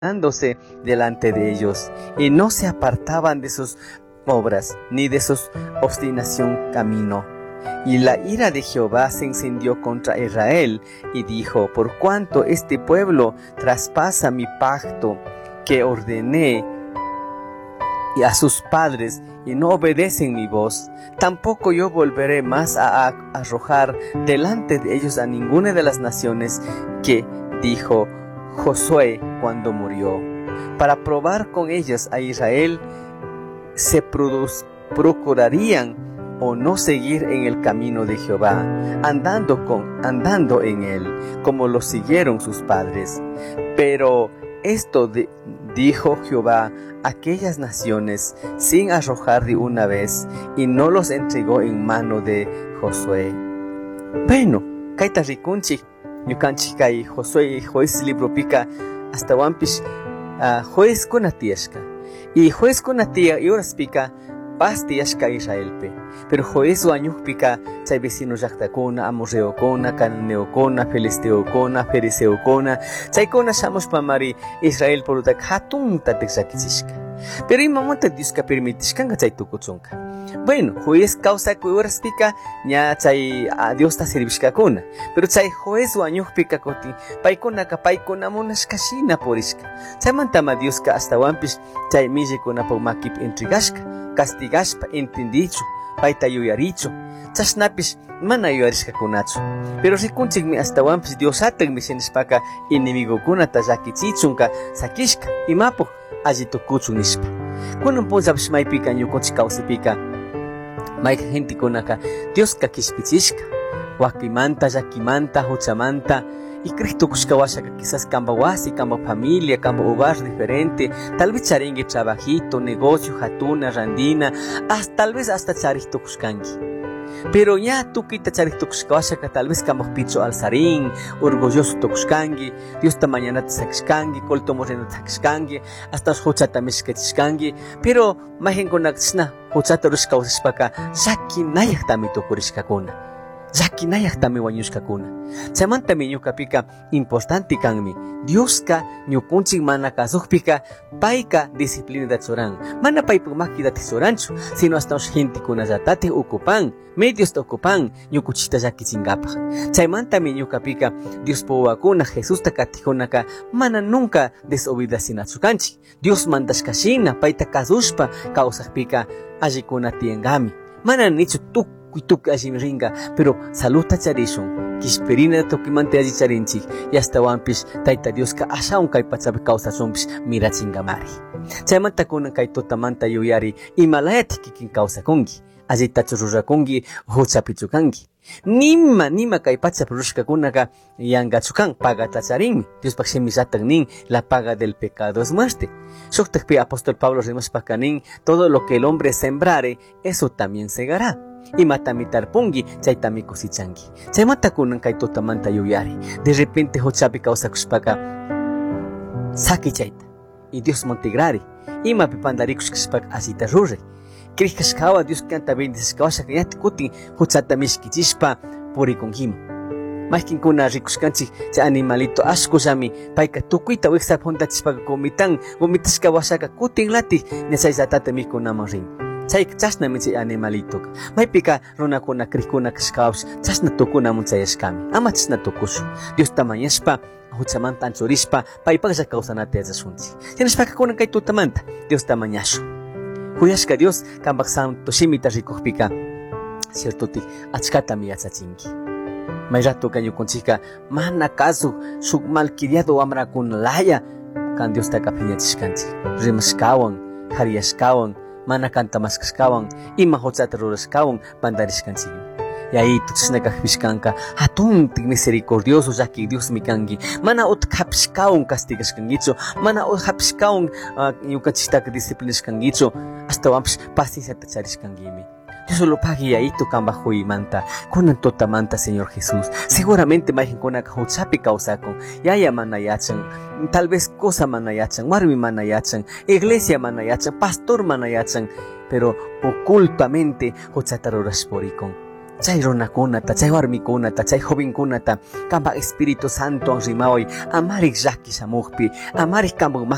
dándose delante de ellos, y no se apartaban de sus obras, ni de su obstinación camino. Y la ira de Jehová se encendió contra Israel, y dijo: por cuanto este pueblo traspasa mi pacto que ordené a sus padres, y no obedecen mi voz, tampoco yo volveré más a arrojar delante de ellos a ninguna de las naciones que dijo Josué cuando murió, para probar con ellas a Israel se procurarían o no seguir en el camino de Jehová, andando en él, como lo siguieron sus padres. Pero esto dijo Jehová a aquellas naciones sin arrojar de una vez, y no los entregó en mano de Josué. Bueno, kaita rikunchi, ñukanchik kay Josué juez libro pika hasta wampish juez kunatiashka. Y juez kunatia y horas pika pastiashka Israelpe. Pero juez wañukpika chay vecino llaqtakuna, amorreokuna, cananeokuna, filisteokuna, fariseokuna, chaykuna shamushpa mari Israel porutak hatunta tiksakishka. Pero imamunta Dioska permitishkanka chay tukuchunka. Bueno, juez causa horas pika ña chay Dios ta servishkakuna. Pero chay juez wañukpika koti paykunaka munashkashina porishka. Chaymantama Dioska hasta wampish chay millikunapak makip entregashka, castigashpa entendichu, payta yuyarichu, chashnapish mana yuyarishkakunachu. Pero rikunchikmi hasta wampish Diosataq mishinishpaka inimigukunata llakichichunka sakishka imapuq alli tukuchun nishpa. Kunan punllapish maypika ñukunchik kawsaypika mayqa gentikunaka Dioska kishpichishka, wakimanta, llakimanta, huchamanta, y Cristo kushkawashaka quizás kamba wasi, kamba familia, kamba hogar diferente, tal vez charingue trabajito, negocio, hatuna, randina, tal vez hasta charito kushkangi. Pero ya tú quita charito kushkawashaka, tal vez kamba picho alzarín, orgulloso tokushkangi, Dios ta mañana te sakishkangi, kolto moreno sakishkangi, hasta huchata mishkachishkangi, pero majen konakchna, huchata rushkawashpaka, shaki nayak tamito kurishkakuna. Yakinayaqtami wañushkakuna. Chaymantami ñukapika importante kanmi Dioska ñukunchik mana kasuqpika payka disciplinata churan. Mana paypuk makidata churanchu, sino hasta gentikunallatatij ukupan, medios ukupan ñukuchita llakichinkapaq. Chaymantami ñukapika Diospa wawakuna Jesusta katikunaka mana nunca desobedecinachu kanchik. Dios mandashkashina payta kasushpa kawsaqpika allikuna tiyankami. Mana nichu tukuy allimi ringa, pero saludta charishun, kishperina tukimante alli charinchik, y hasta wampish tayta Dioska ashawan kay pachapi kawsashunpish mirachinkamari. Chaymanta kunan kay tutamanta yuyari imalayati kikin kawsakunki, allitachu rurakunki, huchapichukanki. Nima kay pachapi rushkakunaka yangachukan pagata charinmi. Diospak shimillatak nin, la paga del pecado es muerte. Shuktakpi apóstol Pablo rimashpaka nin, todo lo que el hombre sembrare, eso también segará. Y matami tarpungi, chaytami cosichangi. Chaymanta kunan kay tutamanta yuyari. De repente hochapi kawsakushpaka saki chayta. Y Dios montigrari. Ima pipandarikushkashpaka asita rurre. Krishkashkawa Dios canta bendisishkawashaka yati kutin huchata mishkichishpa purikunhima. Maykinkuna rikushkanchik chay animalito ashkullami payka tukuyta wiksap huntachishpaka vomitashkawashaka kutin lati ñachayllata mikunaman rin. Chay chashnami chay animalito. Maypika runakuna krikuna kashkawash chashna tukunamun chayashkami. Ama chashna tukushu. Dios tamañashpa huchamanta anchurishpa paypaklla kawsanata yachashunchik. Yanashpaka kunan kay tutamanta Dios tamañashu. Kuyashka Dios kambak santo shimita rikukpika ciertoti achkatami yachachinki. May rato ñukunchika mana kasu shuk malcriado wamrakunalaya kan Dios taka phiñachishkanchik. Rimashkawan, hariyashkawan, mana kantamashkawan, ima huchata rurashkawan pandarishkanchik. Y ahí tuchisnaka pishkanka hatuntik misericordioso yaki Dios mikangi. Mana utkapishkawan castigashkangicho, mana utkapishkawan ñukanchiktaka disciplinashkangicho, hasta wampish paciencia tacharishkangimi. Dios lo pague ahí tu cambajo y manta, con antota manta, Señor Jesús. Seguramente majen con una cajuchapi causacon, yaya manayachan, tal vez cosa manayachan, warmi manayachan, iglesia manayachan, pastor manayachan, pero ocultamente hochataroras poricon. Chay runakunata, chay warmikunata, chay jovenkunata, kamba Espíritu Santo anrimaoy, amarik llaki shamuqpi, amarik kambak